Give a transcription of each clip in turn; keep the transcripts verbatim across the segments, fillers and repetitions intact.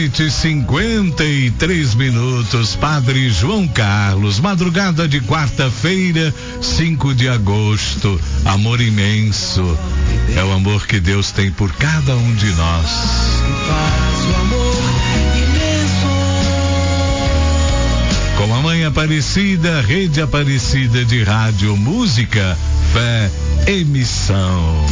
noite, cinquenta e três minutos. Padre João Carlos, madrugada de quarta-feira, cinco de agosto. Amor imenso. É o amor que Deus tem por cada um de nós. Com a Mãe Aparecida, Rede Aparecida de Rádio, Música, Fé, Emissão.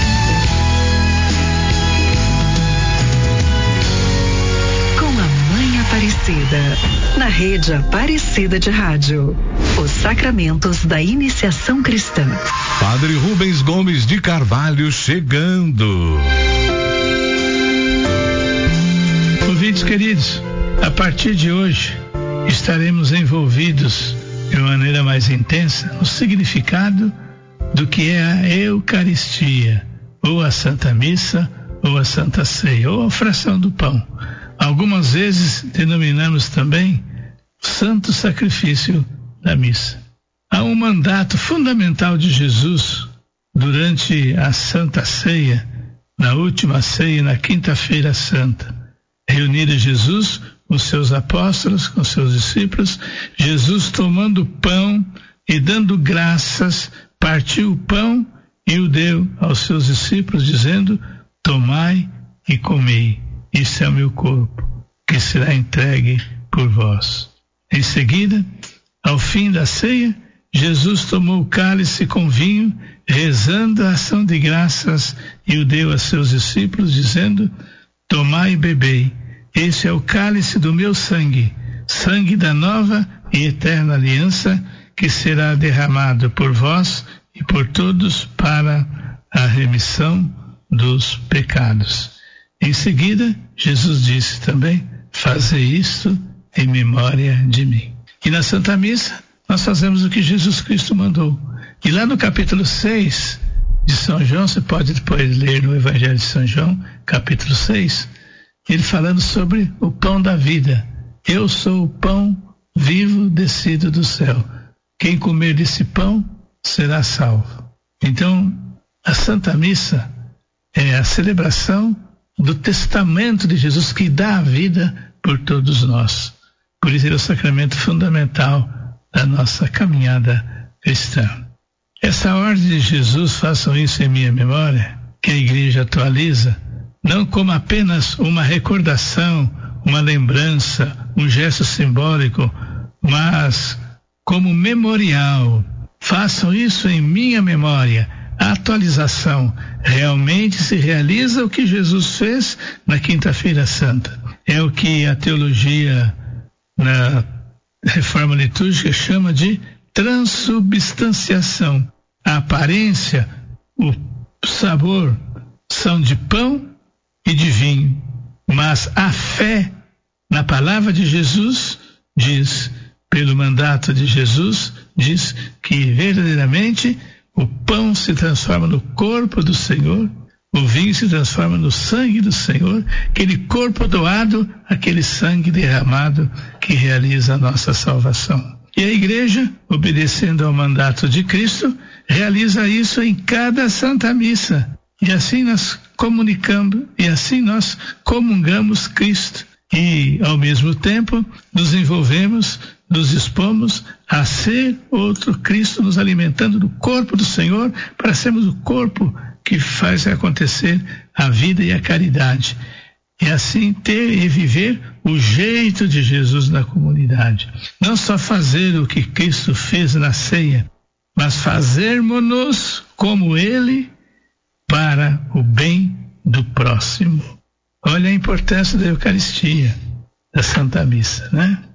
Aparecida, na Rede Aparecida de Rádio. Os sacramentos da iniciação cristã. Padre Rubens Gomes de Carvalho chegando. Ouvintes queridos, a partir de hoje estaremos envolvidos de maneira mais intensa no significado do que é a Eucaristia, ou a Santa Missa, ou a Santa Ceia, ou a fração do pão. Algumas vezes denominamos também o santo sacrifício da missa. Há um mandato fundamental de Jesus durante a Santa Ceia, na última ceia, na quinta-feira santa. Reunido Jesus com seus apóstolos, com seus discípulos, Jesus tomando o pão e dando graças, partiu o pão e o deu aos seus discípulos, dizendo: tomai e comei. Isso é o meu corpo, que será entregue por vós. Em seguida, ao fim da ceia, Jesus tomou o cálice com vinho, rezando a ação de graças, e o deu a seus discípulos, dizendo: tomai e bebei. Esse é o cálice do meu sangue, sangue da nova e eterna aliança, que será derramado por vós e por todos para a remissão dos pecados. Em seguida, Jesus disse também: fazei isto em memória de mim. E na Santa Missa, nós fazemos o que Jesus Cristo mandou. E lá no capítulo seis de São João, você pode depois ler no Evangelho de São João, capítulo seis, ele falando sobre o pão da vida. Eu sou o pão vivo descido do céu. Quem comer desse pão será salvo. Então, a Santa Missa é a celebração do testamento de Jesus, que dá a vida por todos nós. Por isso ele é o sacramento fundamental da nossa caminhada cristã. Essa ordem de Jesus, façam isso em minha memória, que a igreja atualiza, não como apenas uma recordação, uma lembrança, um gesto simbólico, mas como memorial. Façam isso em minha memória. A atualização realmente se realiza o que Jesus fez na quinta-feira santa. É o que a teologia na reforma litúrgica chama de transubstanciação. A aparência, o sabor são de pão e de vinho, mas a fé na palavra de Jesus diz, pelo mandato de Jesus, diz que verdadeiramente o pão se transforma no corpo do Senhor, o vinho se transforma no sangue do Senhor, aquele corpo doado, aquele sangue derramado que realiza a nossa salvação. E a igreja, obedecendo ao mandato de Cristo, realiza isso em cada Santa Missa. E assim nós comunicamos, e assim nós comungamos Cristo. E, ao mesmo tempo, nos envolvemos, nos expomos a ser outro Cristo, nos alimentando do corpo do Senhor, para sermos o corpo que faz acontecer a vida e a caridade. E assim ter e viver o jeito de Jesus na comunidade. Não só fazer o que Cristo fez na ceia, mas fazermos-nos como Ele para o bem do próximo. Olha a importância da Eucaristia, da Santa Missa, né?